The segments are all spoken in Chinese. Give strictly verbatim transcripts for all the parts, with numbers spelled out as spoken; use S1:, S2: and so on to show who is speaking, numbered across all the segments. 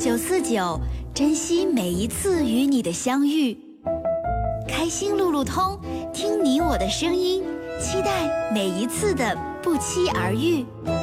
S1: 九四九，珍惜每一次与你的相遇。开心路路通，听你我的声音，期待每一次的不期而遇。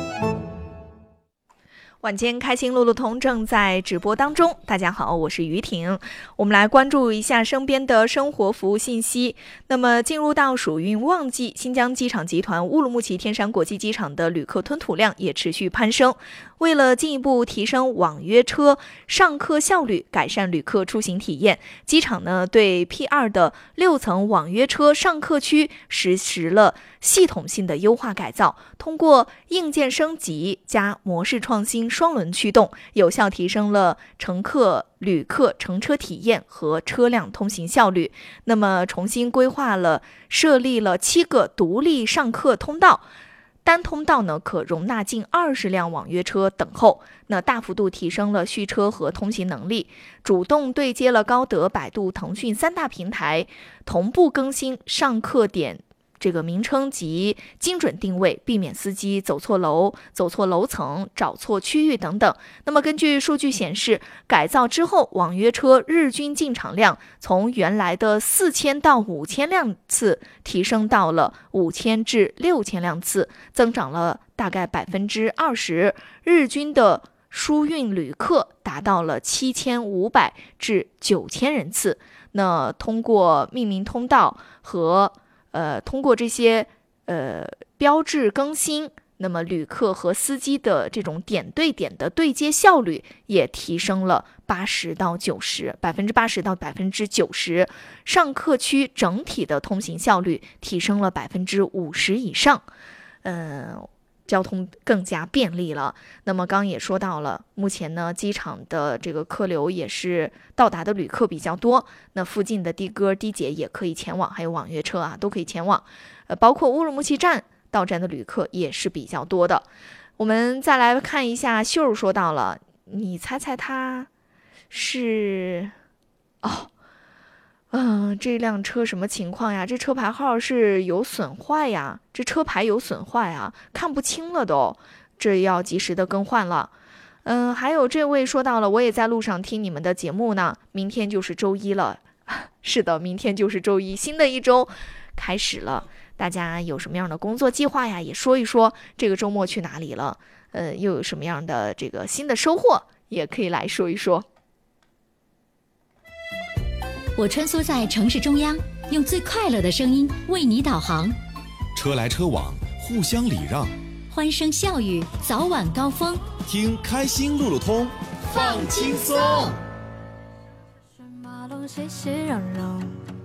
S2: 晚间开心路路通正在直播当中，大家好，我是于婷。我们来关注一下身边的生活服务信息。那么进入到暑运旺季，新疆机场集团乌鲁木齐天山国际机场的旅客吞吐量也持续攀升。为了进一步提升网约车上客效率，改善旅客出行体验，机场呢对 P 二 的六层网约车上客区实施了系统性的优化改造，通过硬件升级加模式创新双轮驱动，有效提升了乘客旅客乘车体验和车辆通行效率。那么重新规划了设立了七个独立上客通道，单通道呢可容纳近二十辆网约车等候，那大幅度提升了续车和通行能力，主动对接了高德、百度、腾讯三大平台，同步更新上客点这个名称及精准定位，避免司机走错楼、走错楼层、找错区域等等。那么根据数据显示，改造之后，网约车日均进场量从原来的四千到五千辆次提升到了五千至六千辆次，增长了大概百分之二十。日均的输运旅客达到了七千五百至九千人次。那通过命名通道和呃，通过这些呃标志更新，那么旅客和司机的这种点对点的对接效率也提升了八十到九十，百分之八十到百分之九十，上客区整体的通行效率提升了百分之五十以上，嗯、呃。交通更加便利了。那么刚也说到了，目前呢机场的这个客流也是到达的旅客比较多，那附近的的哥的姐也可以前往，还有网约车啊都可以前往，呃，包括乌鲁木齐站到站的旅客也是比较多的。我们再来看一下，秀儿说到了，你猜猜他是哦。嗯，这辆车什么情况呀？这车牌号是有损坏呀，这车牌有损坏啊，看不清了都，这要及时的更换了。嗯，还有这位说到了，我也在路上听你们的节目呢，明天就是周一了。是的，明天就是周一，新的一周开始了，大家有什么样的工作计划呀？也说一说这个周末去哪里了，呃，又有什么样的这个新的收获，也可以来说一说。
S3: 我穿梭在城市中央，用最快乐的声音为你导航。
S4: 车来车往，互相礼让，
S3: 欢声笑语，早晚高峰。
S4: 听开心路路通，放轻松。